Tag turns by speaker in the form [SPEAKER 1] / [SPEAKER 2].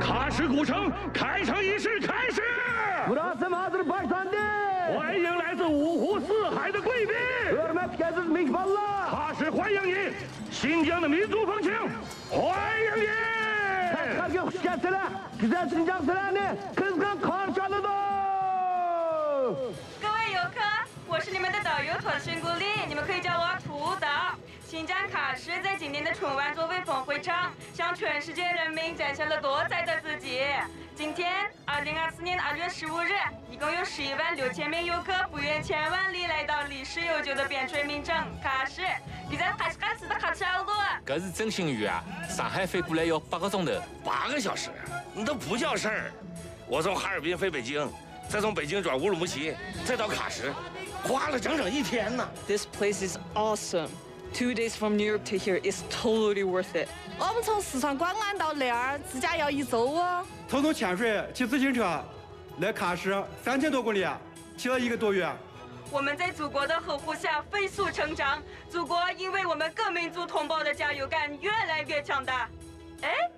[SPEAKER 1] 喀什古城开城仪式开始。欢迎来自五湖四海的贵宾。喀什欢迎你，新疆的民族风情，欢迎你。
[SPEAKER 2] 各位游客，我是你们的导游团宣古丽，你们可以叫我土导。新疆喀什在今年的春晚作为峰会场，向全世界人民展现了多彩的自己。今天，2024年2月15日，一共有11万6千名游客不远千万里来到历史悠久的边陲名城喀什，比在喀什喀什的喀什尔多。
[SPEAKER 3] 这是真心鱼啊！上海飞过来要8个钟头
[SPEAKER 4] ，8个小时，你都不叫事儿。我从哈尔滨飞北京，再从北京转乌鲁木齐，再到喀什，花了整整1天呢。
[SPEAKER 5] This place is awesome. 2 days from New York to here is totally worth it.
[SPEAKER 6] 我们从四川广安到那儿，自驾要1周哦。
[SPEAKER 7] 从潜水骑自行车来喀什3000多公里，骑了1个多月。
[SPEAKER 2] 我们在祖国的呵护下飞速成长，祖国因为我们各民族同胞的加油感越来越强大。哎。